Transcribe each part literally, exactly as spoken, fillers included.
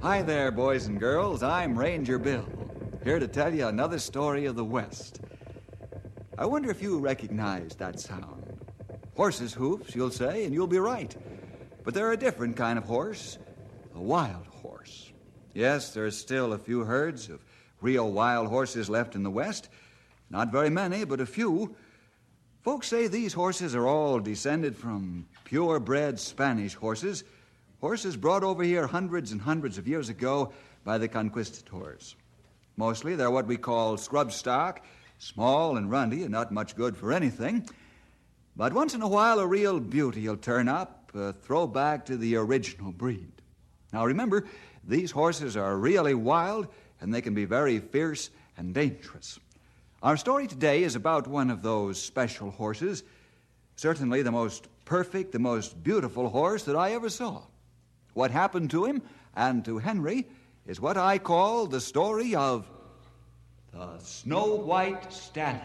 Hi there, boys and girls. I'm Ranger Bill, here to tell you another story of the West. I wonder if you recognize that sound. Horse's hoofs, you'll say, and you'll be right. But they're a different kind of horse, a wild horse. Yes, there's still a few herds of real wild horses left in the West. Not very many, but a few. Folks say these horses are all descended from purebred Spanish horses, horses brought over here hundreds and hundreds of years ago by the conquistadors. Mostly they're what we call scrub stock, small and runty and not much good for anything. But once in a while a real beauty will turn up, a throwback to the original breed. Now remember, these horses are really wild and they can be very fierce and dangerous. Our story today is about one of those special horses, certainly the most perfect, the most beautiful horse that I ever saw. What happened to him and to Henry is what I call the story of the Snow White Stallion.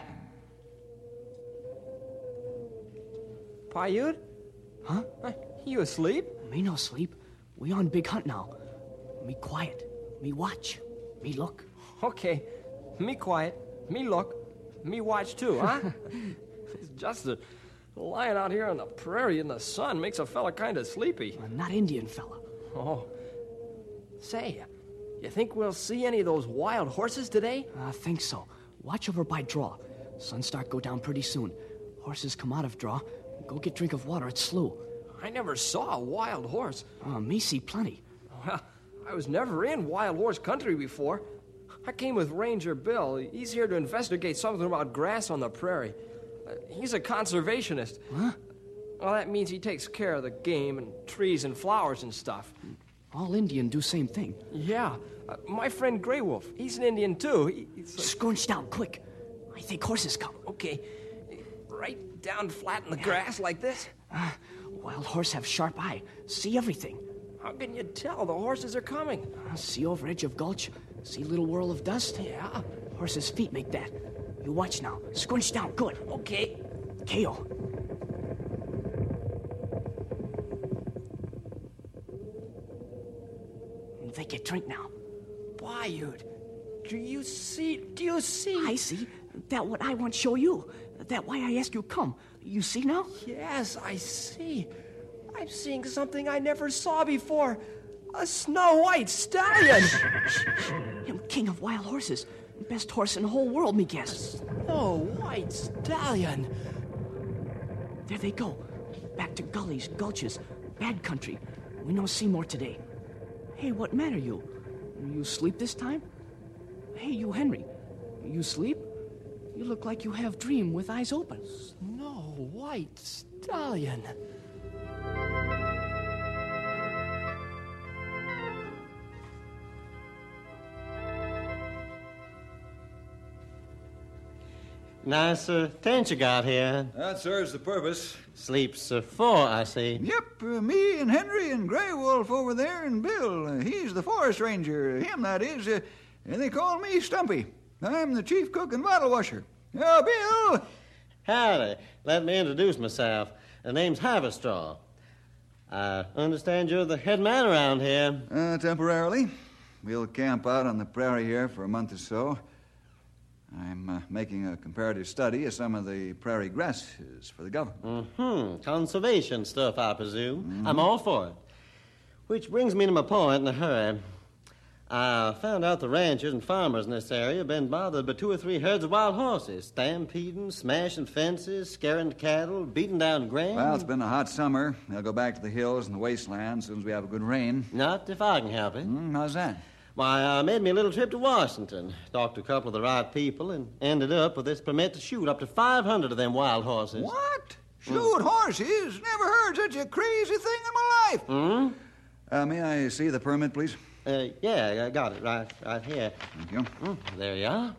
Paiute? Huh? Uh, you asleep? Me no sleep. We on big hunt now. Me quiet. Me watch. Me look. Okay. Me quiet. Me look. Me watch too, huh? It's just that lying out here on the prairie in the sun makes a fella kind of sleepy. Uh, not Indian fella. Oh. Say, you think we'll see any of those wild horses today? I think so. Watch over by draw. Sun start go down pretty soon. Horses come out of draw. Go get drink of water at slough. I never saw a wild horse. Uh, me see plenty. Well, I was never in wild horse country before. I came with Ranger Bill. He's here to investigate something about grass on the prairie. Uh, he's a conservationist. Huh? Well, that means he takes care of the game and trees and flowers and stuff. All Indian do same thing. Yeah. Uh, my friend Grey Wolf, he's an Indian too. He, he's like... Scrunch down, quick. I think horses come. Okay. Right down flat in the grass like this? Uh, wild horse have sharp eye. See everything. How can you tell the horses are coming? Uh, see over edge of gulch. See little whirl of dust? Yeah. Horse's feet make that. You watch now. Scrunch down, good. Okay. K O. They get drink now. Paiute, do you see? Do you see? I see. That what I want show you. That why I ask you come. You see now? Yes, I see. I'm seeing something I never saw before. A Snow White Stallion. Him king of wild horses. Best horse in the whole world, me guess. Snow White Stallion. There they go. Back to gullies, gulches, bad country. We no see more today. Hey, what matter you? You sleep this time? Hey, you Henry. You sleep? You look like you have dream with eyes open. Snow White Stallion. Nice uh, tent you got here. That serves the purpose. Sleeps uh, four, I see. Yep, uh, me and Henry and Grey Wolf over there and Bill. Uh, he's the forest ranger, him that is. Uh, and they call me Stumpy. I'm the chief cook and bottle washer. Oh, Bill! Howdy. Let me introduce myself. The name's Haverstraw. I understand you're the head man around here. Uh, temporarily. We'll camp out on the prairie here for a month or so. I'm uh, making a comparative study of some of the prairie grasses for the government. Mm-hmm. Conservation stuff, I presume. Mm-hmm. I'm all for it. Which brings me to my point in a hurry. I found out the ranchers and farmers in this area have been bothered by two or three herds of wild horses, stampeding, smashing fences, scaring cattle, beating down grain. Well, it's been a hot summer. They'll go back to the hills and the wasteland as soon as we have a good rain. Not if I can help it. Mm, how's that? Why, I made me a little trip to Washington, talked to a couple of the right people, and ended up with this permit to shoot up to five hundred of them wild horses. What? Shoot horses? Never heard such a crazy thing in my life. Hmm? Uh, may I see the permit, please? Uh, yeah, I got it right, right here. Thank you. Mm, there you are.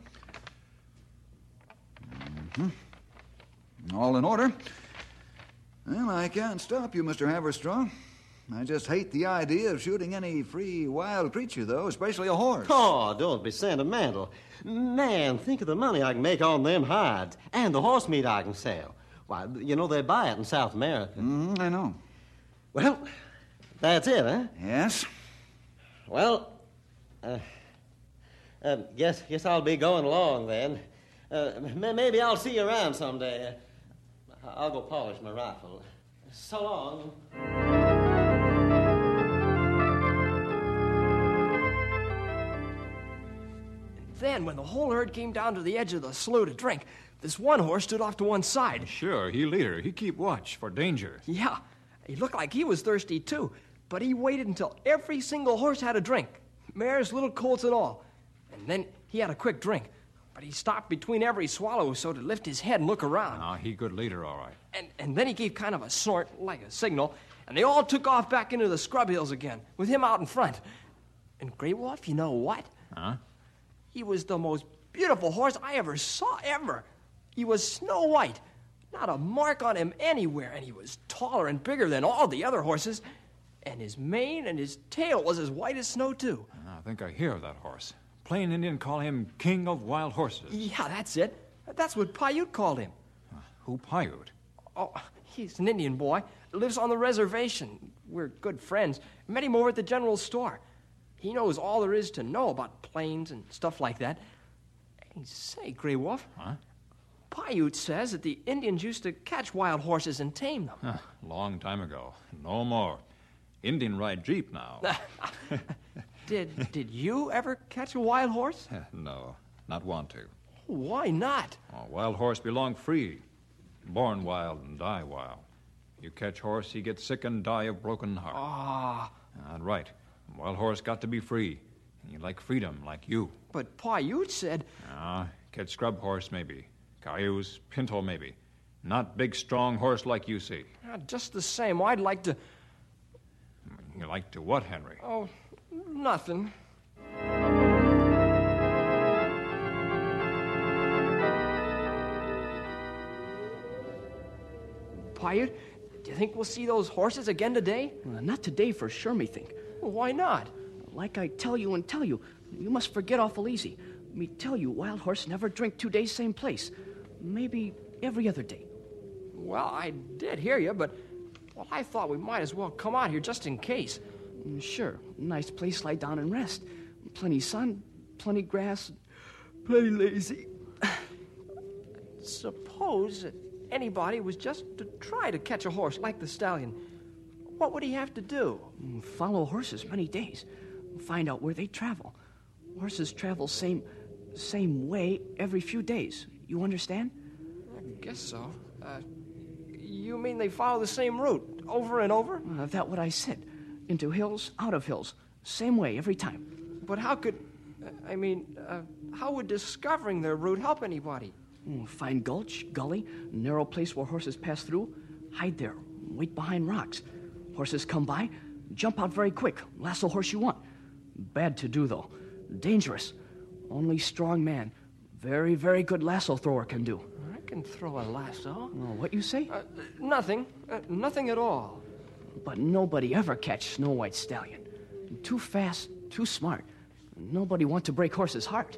Mm-hmm. All in order. Well, I can't stop you, Mister Haverstraw. I just hate the idea of shooting any free wild creature, though, especially a horse. Oh, don't be sentimental. Man, think of the money I can make on them hides and the horse meat I can sell. Why, you know, they buy it in South America. Mm, I know. Well, that's it, huh? Yes. Well, uh, uh, guess guess I'll be going along then. Uh, m- maybe I'll see you around someday. Uh, I'll go polish my rifle. So long. Then, when the whole herd came down to the edge of the slough to drink, this one horse stood off to one side. Sure, he leader. He keep watch for danger. Yeah, he looked like he was thirsty, too. But he waited until every single horse had a drink, mares, little colts, and all. And then he had a quick drink. But he stopped between every swallow so to lift his head and look around. Ah, he good leader, all right. And, and then he gave kind of a snort, like a signal, and they all took off back into the scrub hills again, with him out in front. And Grey Wolf, you know what? Huh? He was the most beautiful horse I ever saw, ever. He was snow white, not a mark on him anywhere, and he was taller and bigger than all the other horses. And his mane and his tail was as white as snow, too. I think I hear of that horse. Plain Indian call him King of Wild Horses. Yeah, that's it. That's what Paiute called him. Uh, who Paiute? Oh, he's an Indian boy. Lives on the reservation. We're good friends. Met him over at the general store. He knows all there is to know about plains and stuff like that. Hey, say, Grey Wolf. Huh? Paiute says that the Indians used to catch wild horses and tame them. Huh, long time ago. No more. Indian ride jeep now. Did did you ever catch a wild horse? No, not want to. Why not? Oh, wild horse belong free. Born wild and die wild. You catch horse, he get sick and die of broken heart. Ah. Uh, right. Wild horse got to be free. You like freedom, like you. But Paiute said... Ah, uh, catch scrub horse, maybe. Cayuse, pinto, maybe. Not big, strong horse like you see. Uh, just the same, I'd like to... You like to what, Henry? Oh, nothing. Paiute, do you think we'll see those horses again today? Uh, not today for sure, me think. Well, why not? Like I tell you and tell you, you must forget awful easy. Me tell you, wild horse never drink two days same place. Maybe every other day. Well, I did hear you, but well, I thought we might as well come out here just in case. Mm, Sure, nice place, lie down and rest. Plenty sun, plenty grass, plenty lazy. Suppose that anybody was just to try to catch a horse like the stallion. What would he have to do? Mm, Follow horses many days. Find out where they travel. Horses travel same same way every few days. You understand? I guess so. Uh, you mean they follow the same route over and over? Uh, that what I said. Into hills, out of hills. Same way every time. But how could... I mean, uh, how would discovering their route help anybody? Mm, Find gulch, gully, narrow place where horses pass through. Hide there. Wait behind rocks. Horses come by. Jump out very quick. Lasso horse you want. Bad to do, though. Dangerous. Only strong man. Very, very good lasso thrower can do. I can throw a lasso. Oh, what you say? Uh, nothing. Uh, nothing at all. But nobody ever catch Snow White Stallion. Too fast, too smart. Nobody want to break horse's heart.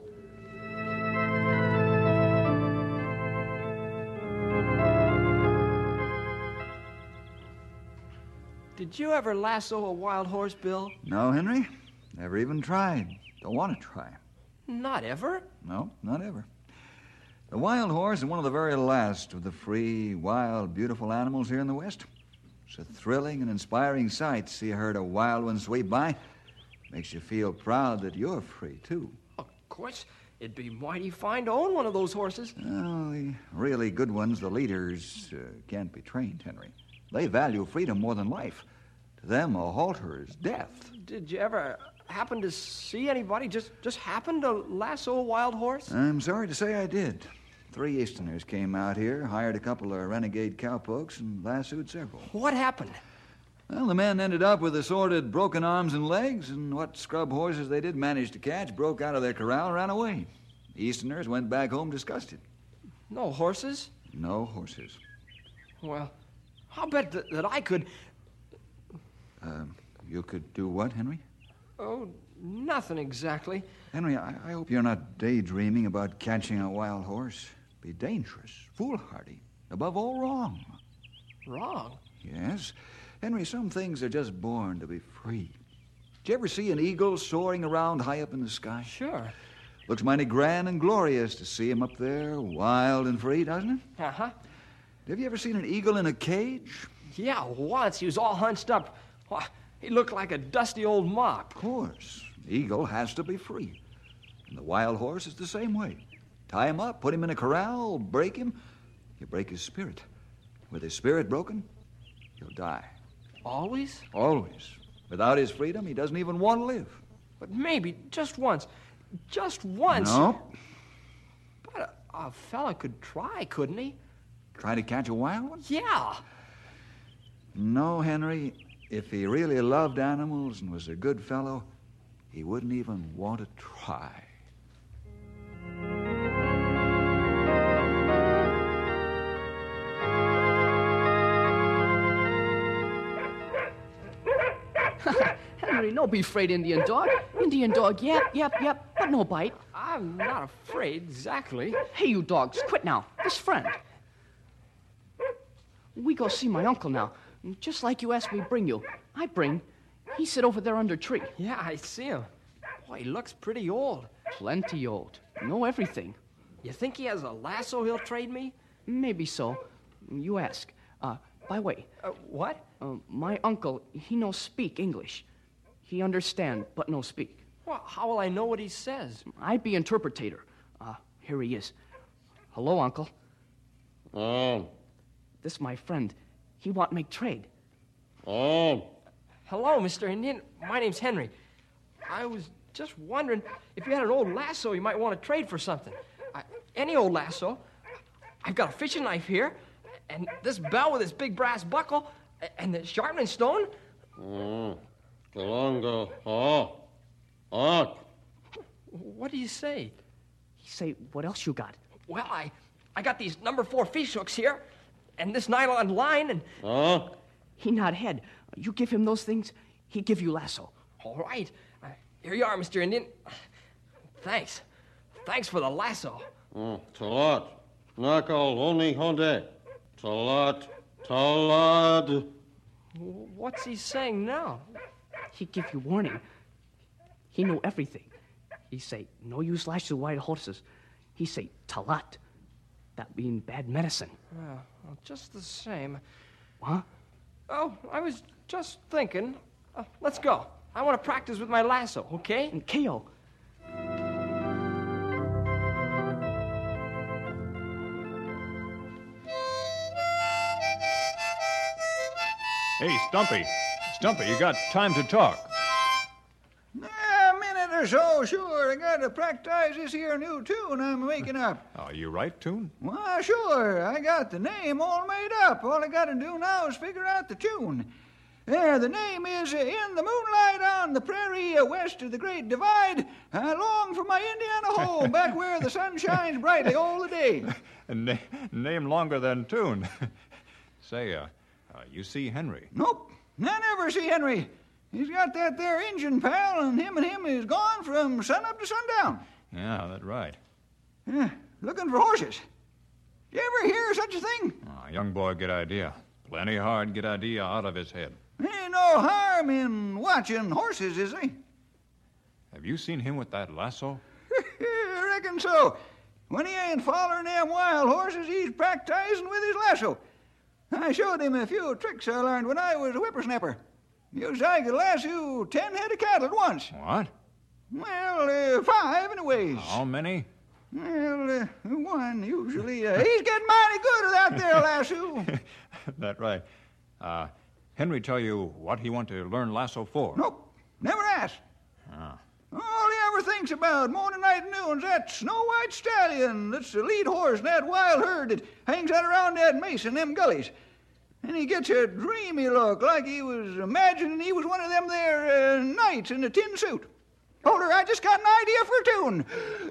Did you ever lasso a wild horse, Bill? No, Henry. Never even tried. Don't want to try. Not ever? No, not ever. The wild horse is one of the very last of the free, wild, beautiful animals here in the West. It's a thrilling and inspiring sight to see a herd of wild ones sweep by. Makes you feel proud that you're free, too. Of course. It'd be mighty fine to own one of those horses. Well, the really good ones, the leaders, uh, can't be trained, Henry. They value freedom more than life. To them, a halter is death. Did you ever happen to see anybody just, just happen to lasso a wild horse? I'm sorry to say I did. Three Easterners came out here, hired a couple of renegade cowpokes, and lassoed several. What happened? Well, the men ended up with assorted broken arms and legs, and what scrub horses they did manage to catch broke out of their corral and ran away. The Easterners went back home disgusted. No horses? No horses. Well, I'll bet that, that I could... Uh, you could do what, Henry? Oh, nothing exactly. Henry, I, I hope you're not daydreaming about catching a wild horse. Be dangerous, foolhardy, above all wrong. Wrong? Yes. Henry, some things are just born to be free. Did you ever see an eagle soaring around high up in the sky? Sure. Looks mighty grand and glorious to see him up there, wild and free, doesn't it? Uh-huh. Have you ever seen an eagle in a cage? Yeah, once. He was all hunched up. Why, he looked like a dusty old mop. Of course. The eagle has to be free. And the wild horse is the same way. Tie him up, put him in a corral, break him, you break his spirit. With his spirit broken, he'll die. Always? Always. Without his freedom, he doesn't even want to live. But maybe just once. Just once. No. But a, a fella could try, couldn't he? Try to catch a wild one? Yeah. No, Henry. If he really loved animals and was a good fellow, he wouldn't even want to try. Henry, no be afraid, Indian dog. Indian dog, yep, yep, yep, but no bite. I'm not afraid, exactly. Hey, you dogs, quit now. This friend. We go see my uncle now. Just like you asked me bring you. I bring. He sit over there under tree. Yeah, I see him. Boy, he looks pretty old. Plenty old. Know everything. You think he has a lasso he'll trade me? Maybe so. You ask. Uh, by way, Uh, what? uh, my uncle, he no speak English. He understand, but no speak. Well, how will I know what he says? I be interpretator. Uh, here he is. Hello, uncle. Oh, This my friend. He want make trade. oh. Hello, Mister Indian. My name's Henry. I was just wondering if you had an old lasso you might want to trade for something. I, any old lasso. I've got a fishing knife here, and this bell with its big brass buckle, a- and the sharpening stone. Oh, the longo. Oh, oh. What do you say? He say, what else you got? Well, I, I got these number four fish hooks here, and this nylon line, and Oh, He nod head. You give him those things, he give you lasso. all right. Uh, here you are, Mister Indian. Thanks. Thanks for the lasso. oh, talat. Nakal only honde. Talat, talad. What's he saying now? He give you warning. He know everything. He say, no use lash the wild horses. He say, talat. That mean bad medicine. Uh, well, just the same. Huh? Oh, I was just thinking. Uh, let's go. I want to practice with my lasso, okay? And K O. Hey, Stumpy. Stumpy, you got time to talk. A minute or so, sure. I gotta practice this here new tune I'm making up. Are you right, Tune? Why, sure. I got the name all made up. All I gotta do now is figure out the tune. There, the name is uh, In the Moonlight on the Prairie uh, West of the Great Divide. I long for my Indiana home, back where the sun shines brightly all the day. Na- name longer than Tune. Say, uh, uh, you see Henry. Nope, I never see Henry. He's got that there Injun pal, and him and him is gone from sun up to sundown. Yeah, that's right. Yeah, looking for horses. You ever hear such a thing? Oh, young boy get idea. Plenty hard get idea out of his head. Ain't no harm in watching horses, is there? Have you seen him with that lasso? I reckon so. When he ain't following them wild horses, he's practicing with his lasso. I showed him a few tricks I learned when I was a whippersnapper. Used I could lasso ten head of cattle at once. What? Well, uh, five anyways. How many? Well, uh, one usually. Uh, he's getting mighty good at that there lasso. That right. Uh, Henry tell you what he want to learn lasso for? Nope, never asked. Ah. All he ever thinks about morning, night, and noon's that snow-white stallion that's the lead horse in that wild herd that hangs out around that mesa in them gullies. And he gets a dreamy look, like he was imagining he was one of them there uh, knights in a tin suit. Hold her, I just got an idea for a tune.